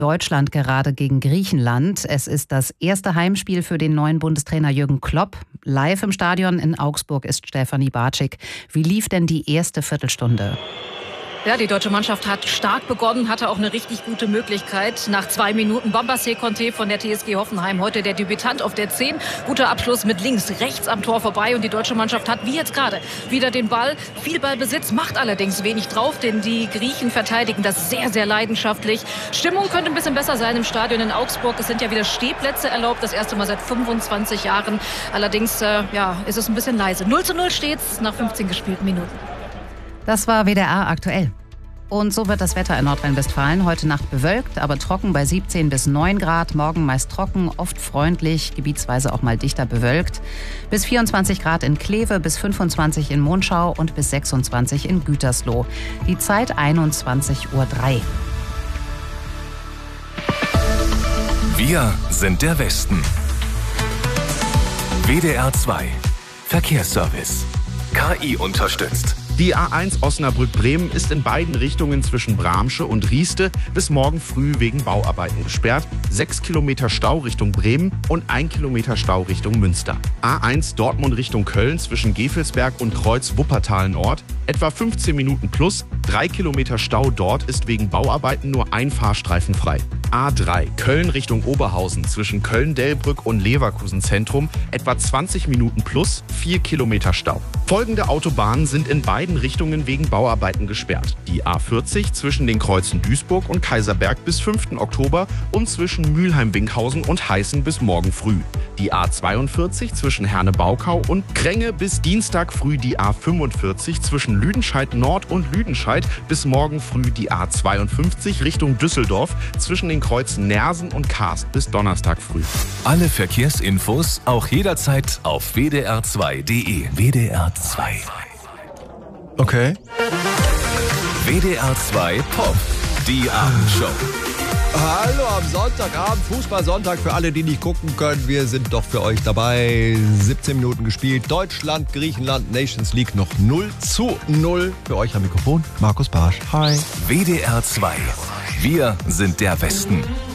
Deutschland gerade gegen Griechenland. Es ist das erste Heimspiel für den neuen Bundestrainer Jürgen Klopp. Live im Stadion in Augsburg ist Stefanie Bartschik. Wie lief denn die erste Viertelstunde? Ja, die deutsche Mannschaft hat stark begonnen, hatte auch eine richtig gute Möglichkeit. Nach 2 Minuten Bambassé Conté von der TSG Hoffenheim, heute der Debütant auf der 10. Guter Abschluss mit links, rechts am Tor vorbei. Und die deutsche Mannschaft hat, wie jetzt gerade, wieder den Ball. Viel Ballbesitz, macht allerdings wenig drauf, denn die Griechen verteidigen das sehr, sehr leidenschaftlich. Stimmung könnte ein bisschen besser sein im Stadion in Augsburg. Es sind ja wieder Stehplätze erlaubt, das erste Mal seit 25 Jahren. Allerdings ist es ein bisschen leise. 0:0 steht's nach 15 gespielten Minuten. Das war WDR aktuell. Und so wird das Wetter in Nordrhein-Westfalen. Heute Nacht bewölkt, aber trocken bei 17 bis 9 Grad. Morgen meist trocken, oft freundlich, gebietsweise auch mal dichter bewölkt. Bis 24 Grad in Kleve, bis 25 in Monschau und bis 26 in Gütersloh. Die Zeit 21:03 Uhr. Wir sind der Westen. WDR 2 Verkehrsservice. KI unterstützt. Die A1 Osnabrück-Bremen ist in beiden Richtungen zwischen Bramsche und Rieste bis morgen früh wegen Bauarbeiten gesperrt. 6 Kilometer Stau Richtung Bremen und 1 Kilometer Stau Richtung Münster. A1 Dortmund Richtung Köln zwischen Gevelsberg und Kreuz-Wuppertal-Nord. Etwa 15 Minuten plus. 3 Kilometer Stau dort ist wegen Bauarbeiten nur ein Fahrstreifen frei. A3 Köln Richtung Oberhausen zwischen Köln-Delbrück und Leverkusen Zentrum. Etwa 20 Minuten plus. 4 Kilometer Stau. Folgende Autobahnen sind in beiden Richtungen wegen Bauarbeiten gesperrt. Die A40 zwischen den Kreuzen Duisburg und Kaiserberg bis 5. Oktober und zwischen Mülheim-Winkhausen und Heißen bis morgen früh. Die A42 zwischen Herne-Baukau und Kränge bis Dienstag früh die A45 zwischen Lüdenscheid Nord und Lüdenscheid bis morgen früh die A52 Richtung Düsseldorf zwischen den Kreuzen Nersen und Karst bis Donnerstag früh. Alle Verkehrsinfos auch jederzeit auf wdr2.de. WDR 2. Okay. WDR 2 Pop. Die Abendshow. Hallo am Sonntagabend, Fußballsonntag für alle, die nicht gucken können. Wir sind doch für euch dabei. 17 Minuten gespielt. Deutschland, Griechenland, Nations League noch 0:0. Für euch am Mikrofon Markus Barsch. Hi. WDR 2. Wir sind der Westen.